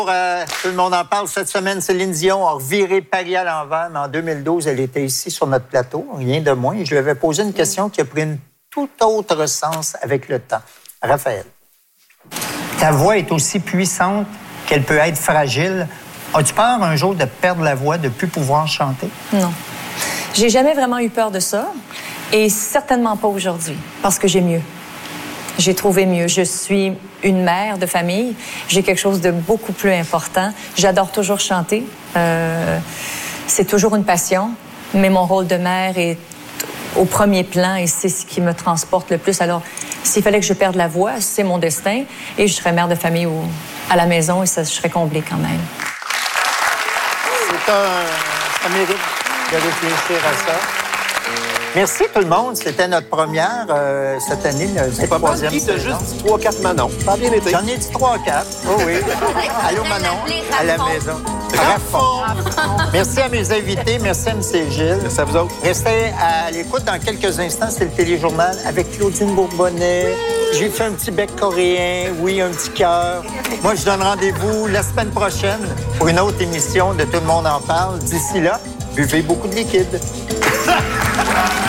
Tout le monde en parle cette semaine. Céline Dion a reviré Paris à l'envers, mais en 2012, elle était ici sur notre plateau, rien de moins. Et je lui avais posé une question qui a pris un tout autre sens avec le temps. Raphaël. Ta voix est aussi puissante qu'elle peut être fragile. As-tu peur un jour de perdre la voix, de ne plus pouvoir chanter? Non. J'ai jamais vraiment eu peur de ça. Et certainement pas aujourd'hui, parce que j'ai mieux. J'ai trouvé mieux. Je suis une mère de famille. J'ai quelque chose de beaucoup plus important. J'adore toujours chanter. C'est toujours une passion, mais mon rôle de mère est au premier plan et c'est ce qui me transporte le plus. Alors, s'il fallait que je perde la voix, c'est mon destin et je serais mère de famille à la maison et ça, je serais comblée quand même. Ça mérite de réfléchir à ça. Merci tout le monde. C'était notre première cette année, cette troisième saison. T'as juste dit 3-4 Manon. Ça a bien été. J'en ai dit 3-4. Oh oui. Allô Manon, à la maison. Raffon. Merci à mes invités. Merci à M. Gilles. Merci à vous autres. Restez à l'écoute dans quelques instants. C'est le téléjournal avec Claudine Bourbonnais. J'ai fait un petit bec coréen. Oui, un petit cœur. Moi, je donne rendez-vous la semaine prochaine pour une autre émission de Tout le monde en parle. D'ici là, buvez beaucoup de liquide.